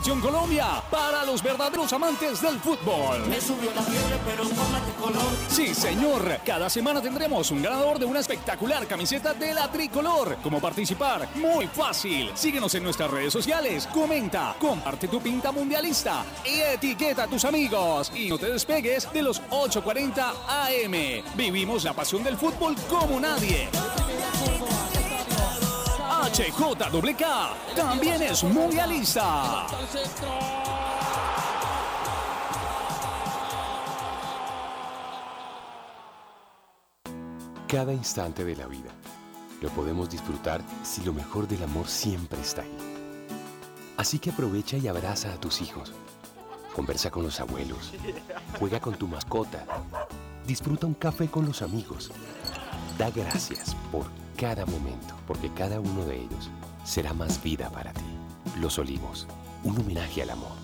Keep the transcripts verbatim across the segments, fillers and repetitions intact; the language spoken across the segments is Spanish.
Selección Colombia, para los verdaderos amantes del fútbol. Me subió la fiebre, pero tómate color. Sí, señor. Cada semana tendremos un ganador de una espectacular camiseta de la tricolor. ¿Cómo participar? Muy fácil. Síguenos en nuestras redes sociales. Comenta, comparte tu pinta mundialista y etiqueta a tus amigos. Y no te despegues de los ocho cuarenta A M. Vivimos la pasión del fútbol como nadie. H J K K también es mundialista. Cada instante de la vida lo podemos disfrutar si lo mejor del amor siempre está ahí. Así que aprovecha y abraza a tus hijos. Conversa con los abuelos. Juega con tu mascota. Disfruta un café con los amigos. Da gracias por cada momento, porque cada uno de ellos será más vida para ti. Los Olivos, un homenaje al amor.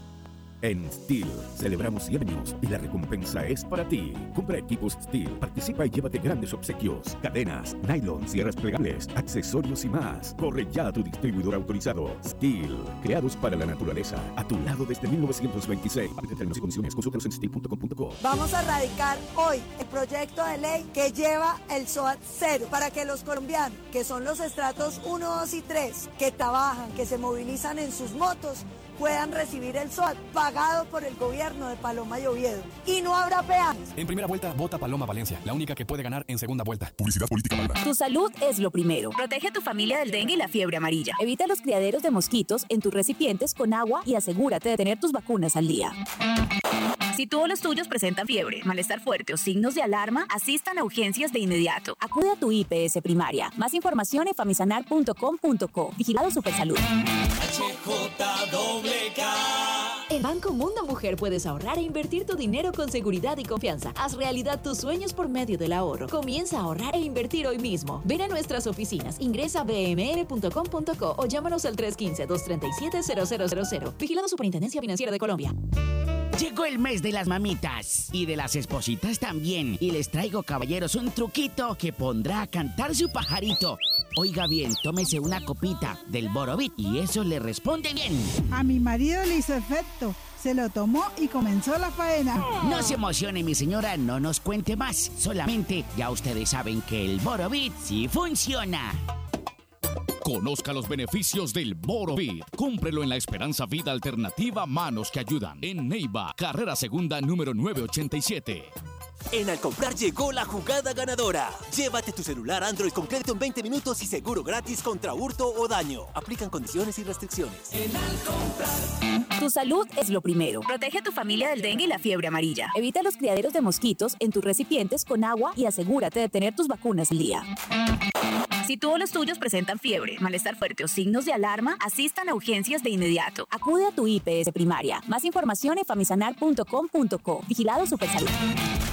En Steel celebramos cien años y la recompensa es para ti. Compra equipos Steel, participa y llévate grandes obsequios, cadenas, nylon, cierres plegables, accesorios y más. Corre ya a tu distribuidor autorizado. Steel, creados para la naturaleza, a tu lado desde mil novecientos veintiséis. Aplica términos y condiciones, consúltalos en steel punto com punto co. Vamos a radicar hoy el proyecto de ley que lleva el SOAT cero para que los colombianos, que son los estratos uno, dos y tres, que trabajan, que se movilizan en sus motos, puedan recibir el SOAT pagado por el gobierno de Paloma y Oviedo. Y no habrá peajes. En primera vuelta, vota Paloma Valencia, la única que puede ganar en segunda vuelta. Publicidad política pagada. Tu salud es lo primero. Protege a tu familia del dengue y la fiebre amarilla. Evita los criaderos de mosquitos en tus recipientes con agua y asegúrate de tener tus vacunas al día. Si tú o los tuyos presentan fiebre, malestar fuerte o signos de alarma, asistan a urgencias de inmediato. Acude a tu I P S primaria. Más información en famisanar punto com punto co. Vigilado Supersalud. H J K. En Banco Mundo Mujer puedes ahorrar e invertir tu dinero con seguridad y confianza. Haz realidad tus sueños por medio del ahorro. Comienza a ahorrar e invertir hoy mismo. Ven a nuestras oficinas, ingresa a b m r punto com punto co o llámanos al tres uno cinco, dos tres siete, cero cero cero cero. Vigilado Superintendencia Financiera de Colombia. Llegó el mes de las mamitas y de las espositas también. Y les traigo, caballeros, un truquito que pondrá a cantar su pajarito. Oiga bien, tómese una copita del Borovit y eso le responde bien. A mi marido le hizo efecto. Se lo tomó y comenzó la faena. No se emocione, mi señora, no nos cuente más. Solamente ya ustedes saben que el Borovit sí funciona. Conozca los beneficios del Borovit. Cómprelo en la Esperanza Vida Alternativa Manos que Ayudan. En Neiva, carrera segunda número novecientos ochenta y siete. En Al Comprar llegó la jugada ganadora. Llévate tu celular Android con crédito en veinte minutos y seguro gratis contra hurto o daño. Aplican condiciones y restricciones. En Al Comprar. Tu salud es lo primero. Protege a tu familia del dengue y la fiebre amarilla. Evita los criaderos de mosquitos en tus recipientes con agua y asegúrate de tener tus vacunas al día. Si tú o los tuyos presentan fiebre, malestar fuerte o signos de alarma, asistan a urgencias de inmediato. Acude a tu I P S primaria. Más información en famisanar punto com punto co. Vigilado Supersalud.